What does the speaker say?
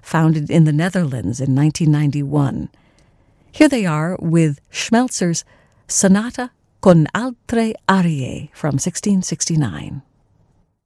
founded in the Netherlands in 1991. Here they are with Schmelzer's Sonata con altre arie from 1669.